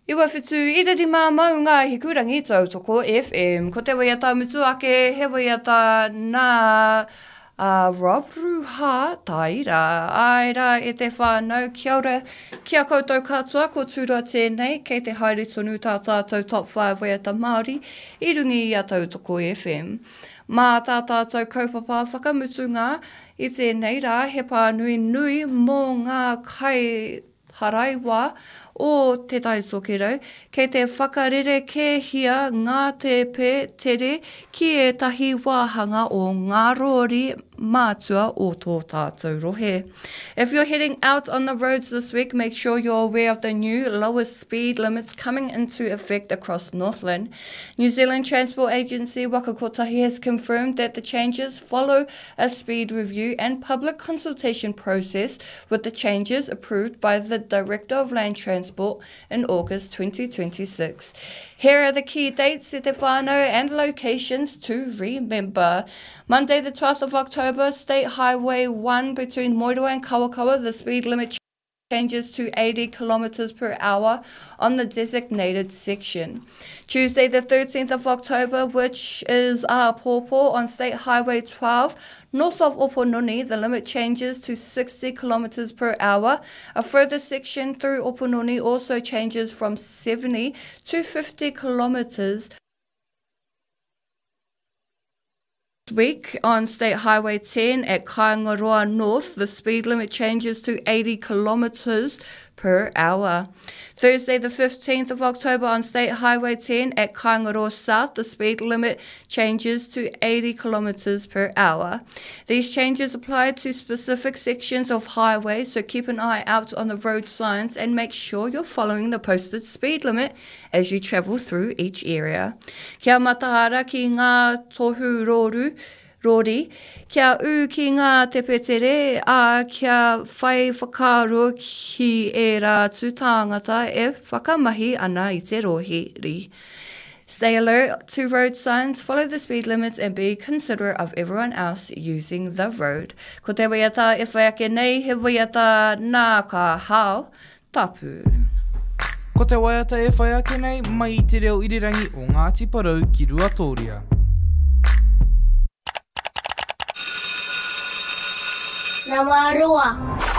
Iwa whitu irari mā mau ngā hikurangi tautoko FM. Ko te waiata mutu ake, he waiata nā Rob Ruha taira. Aira e te whānau, kia ora, kia koutou katoa, ko tūra tēnei, kei te haere tonu tā tātou top 5 waiata Māori, I rungi I a tautoko FM. Mā tā tātou kaupapa whakamutunga, I tēnei rā, he pā nui nui mō ngā kai haraiwa o te taitokero, kei te whakarere ke hia ngā te pe tere ki e tahi wāhanga o ngā rori mātua o tō tātou rohe. If you're heading out on the roads this week, make sure you're aware of the new lower speed limits coming into effect across Northland. New Zealand Transport Agency Waka Kotahi has confirmed that the changes follow a speed review and public consultation process, with the changes approved by the Director of Land Transport in August 2026. Here are the key dates e te whānau and locations to remember. Monday the 12th of October, State Highway 1 between Moeroa and Kawakawa, the speed limit changes to 80 kilometres per hour on the designated section. Tuesday the 13th of October, which is Pōpō on State Highway 12, north of Opononi, the limit changes to 60 kilometres per hour. A further section through Opononi also changes from 70 to 50 kilometres week on State Highway 10 at Kaingaroa North, the speed limit changes to 80 kilometres per hour. Thursday the 15th of October on State Highway 10 at Kaingaroa South, the speed limit changes to 80 kilometres per hour. These changes apply to specific sections of highway, so keep an eye out on the road signs and make sure you're following the posted speed limit as you travel through each area. Kia matahara ki ngā tohu rori, kia u ki ngā te petere, kia whai whakaro ki e rātu tāngata e whakamahi ana I te rohiri. Stay alert to road signs, follow the speed limits and be considerate of everyone else using the road. Ko te waiata e whai ake nei, he waiata nā ka hao, tapu. Ko te waiata e whai ake nei, mai I te reo irirangi o Ngāti Porou ki Ruatoria. Nama roa.